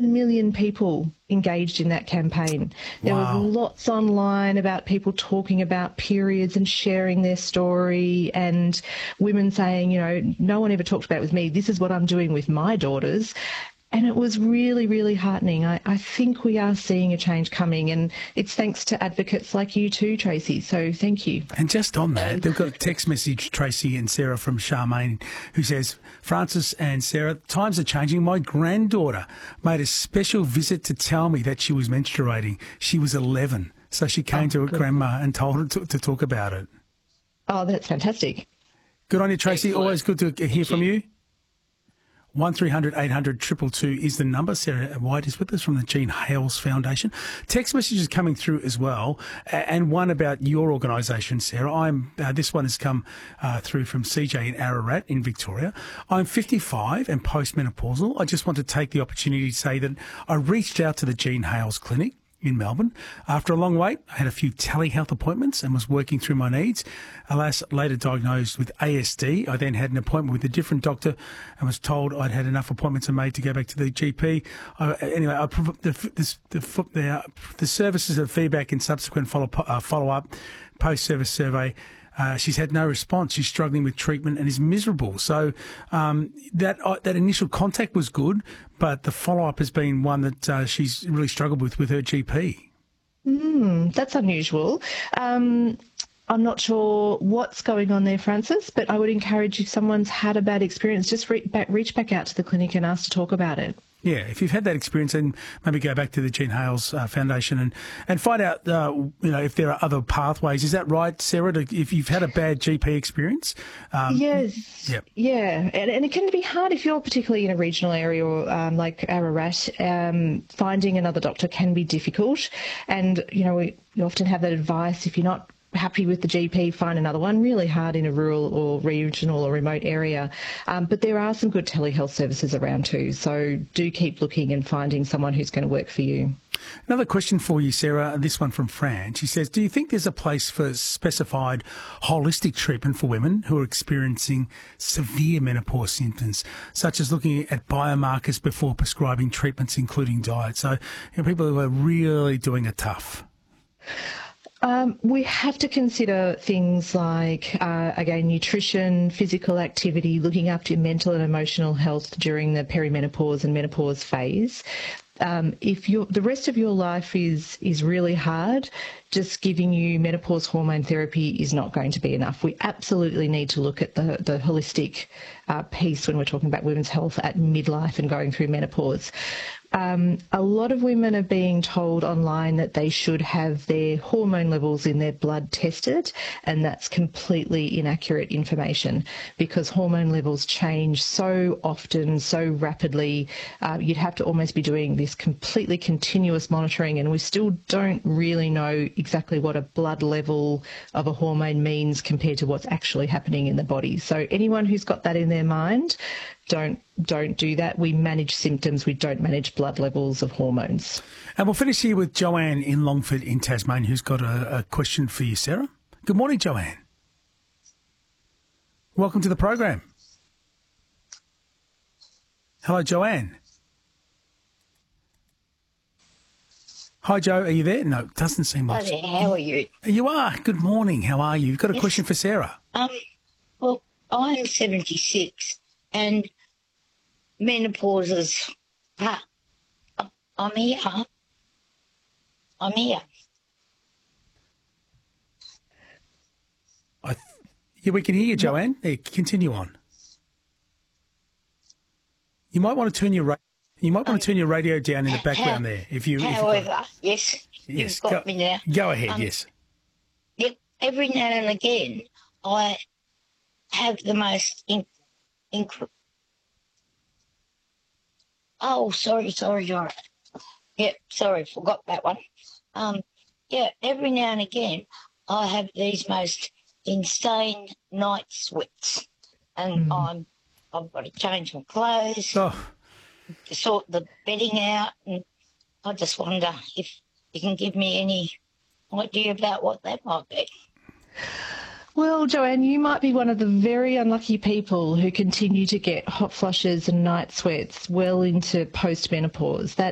million people engaged in that campaign. There Wow. was lots online about people talking about periods and sharing their story, and women saying, you know, no one ever talked about it with me. This is what I'm doing with my daughters. And it was really, really heartening. I think we are seeing a change coming, and it's thanks to advocates like you too, Tracy. So thank you. And just on that, they've got a text message, Tracy and Sarah, from Charmaine, who says, Francis and Sarah, times are changing. My granddaughter made a special visit to tell me that she was menstruating. She was 11. So she came to her grandma and told her to talk about it. Oh, that's fantastic. Good on you, Tracy. Always good to hear from you. 1300 800 222 is the number. Sarah White is with us from the Jean Hales Foundation. Text messages coming through as well, and one about your organisation, Sarah. This one has come through from CJ in Ararat in Victoria. I'm 55 and postmenopausal. I just want to take the opportunity to say that I reached out to the Jean Hales Clinic in Melbourne. After a long wait, I had a few telehealth appointments and was working through my needs. Alas, later diagnosed with ASD. I then had an appointment with a different doctor and was told I'd had enough appointments made to go back to the GP. The services of feedback and subsequent follow-up, post-service survey. She's had no response. She's struggling with treatment and is miserable. So that initial contact was good, but the follow-up has been one that she's really struggled with her GP. That's unusual. I'm not sure what's going on there, Francis, but I would encourage if someone's had a bad experience, just reach back out to the clinic and ask to talk about it. Yeah, if you've had that experience, then maybe go back to the Jean Hales Foundation and find out, if there are other pathways. Is that right, Sarah? If you've had a bad GP experience? Yes. Yep. Yeah, and it can be hard if you're particularly in a regional area or like Ararat. Finding another doctor can be difficult, and we often have that advice: if you're not happy with the GP, find another one. Really hard in a rural or regional or remote area. But there are some good telehealth services around too. So do keep looking and finding someone who's going to work for you. Another question for you, Sarah, this one from Fran. She says, do you think there's a place for specified holistic treatment for women who are experiencing severe menopause symptoms, such as looking at biomarkers before prescribing treatments, including diet? So people who are really doing it tough. We have to consider things like, again, nutrition, physical activity, looking after your mental and emotional health during the perimenopause and menopause phase. If the rest of your life is really hard, just giving you menopause hormone therapy is not going to be enough. We absolutely need to look at the holistic piece when we're talking about women's health at midlife and going through menopause. A lot of women are being told online that they should have their hormone levels in their blood tested, and that's completely inaccurate information because hormone levels change so often, so rapidly. You'd have to almost be doing this completely continuous monitoring, and we still don't really know exactly what a blood level of a hormone means compared to what's actually happening in the body. So anyone who's got that in their mind, don't do that. We manage symptoms. We don't manage blood levels of hormones. And we'll finish here with Joanne in Longford in Tasmania, who's got a question for you, Sarah. Good morning, Joanne. Welcome to the program. Hello, Joanne. Hi, Joe. Are you there? No, it doesn't seem like... Hi there, how are you? You are. Good morning. How are you? You've got a question for Sarah. Well, I'm 76 and menopause is... I'm here. Yeah, we can hear you, Joanne. Yeah, continue on. You might want to turn your radio down in the background there. However, yes, you've got me now. Go ahead, yes. Yep, every now and again, I have the most Oh, sorry. Yep, sorry, forgot that one. Every now and again, I have these most insane night sweats, and I've got to change my clothes, sort the bedding out, and I just wonder if you can give me any idea about what that might be. Well, Joanne, you might be one of the very unlucky people who continue to get hot flushes and night sweats well into post-menopause. That